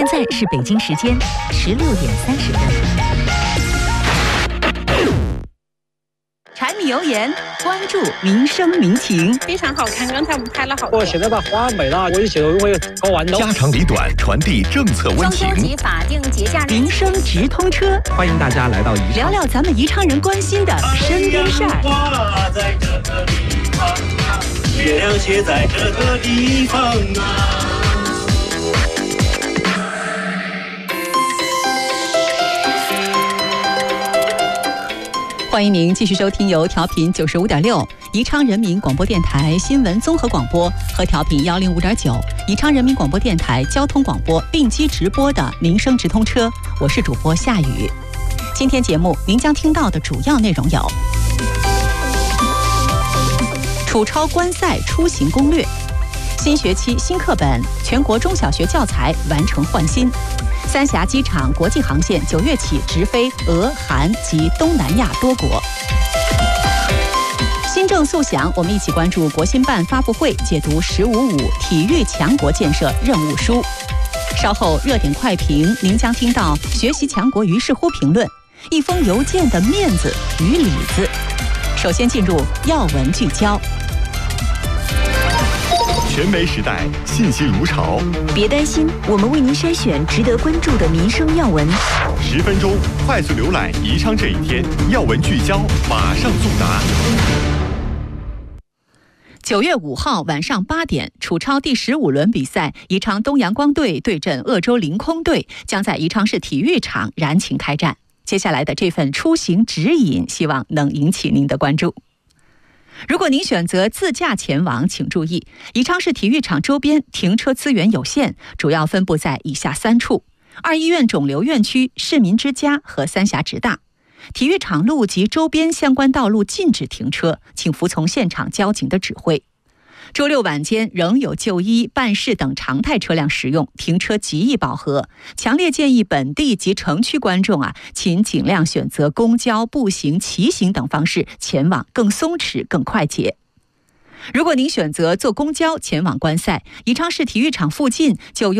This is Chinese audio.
在是北京时间16点30分。柴米油盐，关注民生民情， 非常好看。刚才我们拍了好多。 我现在把花没了，我就觉得我搞完了。 家长里短，传递政策温情。 中秋节法定节假日， 民生直通车， 欢迎大家来到宜昌， 聊聊咱们宜昌人关心的身边事儿。 在这个地方啊，月亮写在这个地方啊。 欢迎您继续收听由调频95.6宜昌人民广播电台新闻综合广播和调频105.9宜昌人民广播电台交通广播并机直播的民生直通车，我是主播夏雨。今天节目您将听到的主要内容有：楚超观赛出行攻略，新学期新课本，全国中小学教材完成换新。三峡机场国际航线9月起直飞俄、韩及东南亚多国。新政速详，我们一起关注国新办发布会，解读“15.5”体育强国建设任务书。稍后热点快评，您将听到学习强国于是乎评论，一封邮件的面子与里子。首先进入要闻聚焦。 全媒时代，信息如潮。 别担心，我们为您筛选值得关注的民生要闻。 10分钟快速浏览宜昌这一天，要闻聚焦，马上速答。 9月5号晚上8点，楚超第15轮比赛，宜昌东阳光队对阵鄂州凌空队，将在宜昌市体育场燃情开战。接下来的这份出行指引，希望能引起您的关注。如果您选择自驾前往，请注意，宜昌市体育场周边停车资源有限，主要分布在以下3处：2医院肿瘤院区、市民之家和三峡直大。体育场路及周边相关道路禁止停车，请服从现场交警的指挥。周六晚间仍有就医、办事等常态车辆使用，停车极易饱和。强烈建议本地及城区观众请尽量选择公交、步行、骑行等方式前往，更松弛、更快捷。如果您选择坐公交前往观赛，宜昌市体育场附近就用